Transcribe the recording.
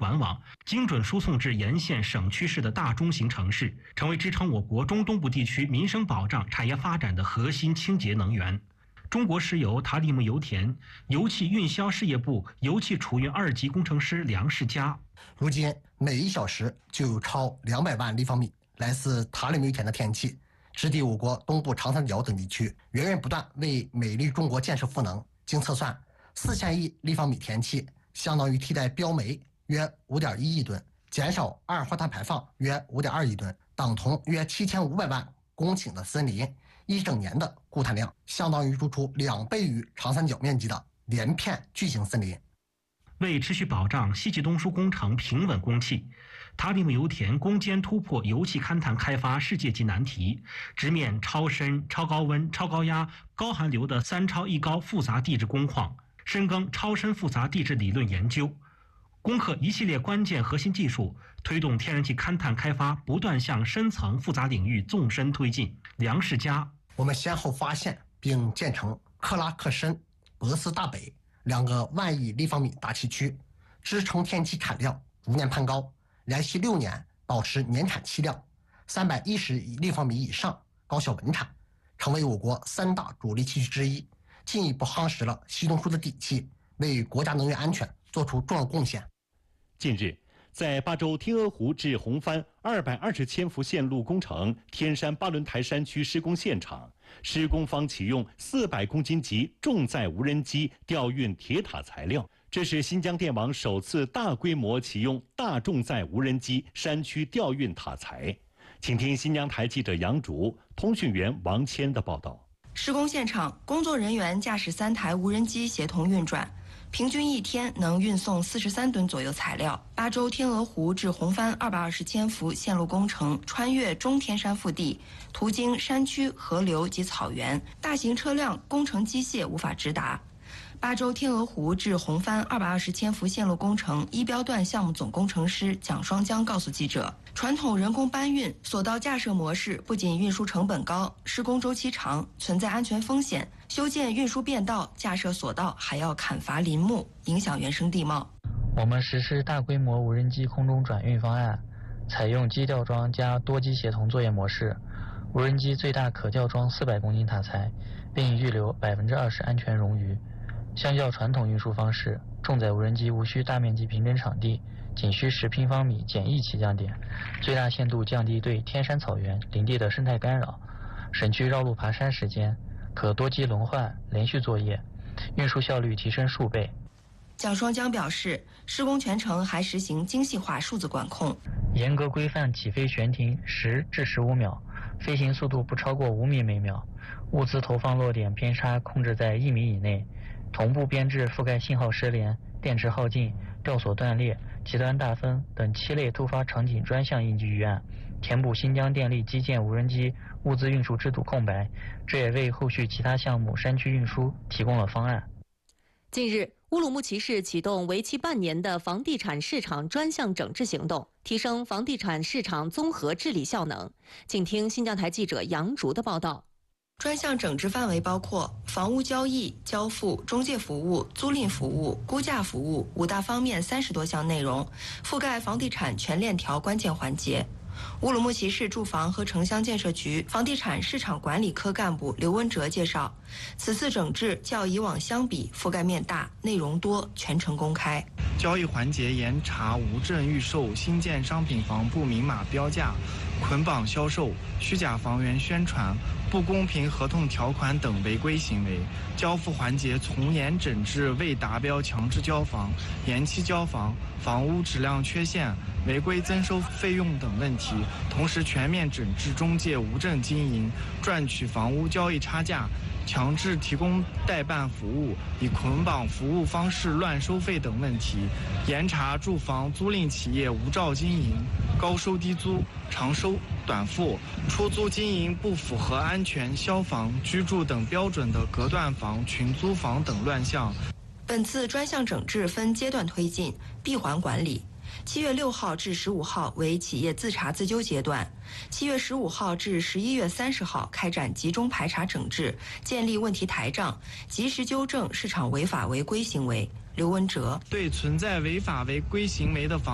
管网，精准输送至沿线省区市的大中型城市，成为支撑我国中东部地区民生保障、产业发展的核心清洁能源。中国石油塔里木油田油气运销事业部油气储运2级工程师梁世佳： 如今每1小时就有超200万立方米来自塔里木油田的天气，直抵我国东部长三角等地区，源源不断为美丽中国建设赋能。经测算，4000亿立方米天气相当于替代标煤约5.1亿吨，减少二氧化碳排放约5.2亿吨，等同约7500万公顷的森林1整年的固碳量，相当于筑出2倍于长三角面积的连片巨型森林。 为持续保障西气东输工程平稳供气，塔里木油田攻坚突破油气勘探开发世界级难题，直面超深、超高温、超高压、高含硫的3超1高复杂地质工况，深耕超深复杂地质理论研究，攻克一系列关键核心技术，推动天然气勘探开发不断向深层复杂领域纵深推进。梁世佳： 我们先后发现并建成克拉克深、博斯大北2个10000亿立方米大气区，支撑天气产量逐年攀高，连续6年保持年产气量310亿立方米以上，高效稳产，成为我国3大主力气区之一，进一步夯实了西东输的底气，为国家能源安全做出重要贡献。 近日，在巴州天鹅湖至红帆220千伏线路工程天山8轮台山区施工现场，施工方启用400公斤级重载无人机吊运铁塔材料，这是新疆电网首次大规模启用大重载无人机山区吊运塔材。请听新疆台记者杨竹、通讯员王谦的报道。 施工现场，工作人员驾驶3台无人机协同运转，平均1天能运送43吨左右材料。巴州天鹅湖至红帆220千伏线路工程穿越中天山腹地，途经山区、河流及草原，大型车辆、工程机械无法直达。巴州天鹅湖至红帆220千伏线路工程一标段项目总工程师蒋双江告诉记者，传统人工搬运索道架设模式不仅运输成本高，施工周期长，存在安全风险。修建运输便道、架设索道还要砍伐林木，影响原生地貌。 我们实施大规模无人机空中转运方案，采用机吊装加多机协同作业模式，无人机最大可吊装400公斤塔材，并预留20%安全冗余。相较传统运输方式，重载无人机无需大面积平整场地，仅需10平方米简易起降点，最大限度降低对天山草原林地的生态干扰，省去绕路爬山时间，可多机轮换连续作业，运输效率提升数倍。 蒋双江表示，施工全程还实行精细化数字管控， 严格规范起飞悬停10至15秒，飞行速度不超过5米每秒，物资投放落点偏差控制在1米以内，同步编制覆盖信号失联、电池耗尽、吊索断裂、极端大风等7类突发场景专项应急预案，填补新疆电力基建无人机物资运输制度空白，这也为后续其他项目山区运输提供了方案。 近日，乌鲁木齐市启动为期半年的房地产市场专项整治行动，提升房地产市场综合治理效能。请听新疆台记者杨竹的报道。 专项整治范围包括房屋交易、交付、中介服务、租赁服务、估价服务5大方面30多项内容，覆盖房地产全链条关键环节。乌鲁木齐市住房和城乡建设局房地产市场管理科干部刘文哲介绍，此次整治较以往相比覆盖面大、内容多，全程公开。 交易环节严查无证预售、新建商品房不明码标价、捆绑销售、虚假房源宣传、不公平合同条款等违规行为。交付环节从严整治未达标强制交房、延期交房、房屋质量缺陷、违规增收费用等问题，同时全面整治中介无证经营、赚取房屋交易差价、强制提供代办服务、以捆绑服务方式乱收费等问题，严查住房租赁企业无照经营、高收低租、长收短付、出租经营不符合安全、消防、居住等标准的隔断房、群租房等乱象。 本次专项整治分阶段推进，闭环管理。7月6号至15号为企业自查自纠阶段，7月15号至11月30号开展集中排查整治，建立问题台账，及时纠正市场违法违规行为。刘文哲对存在违法违规行为的房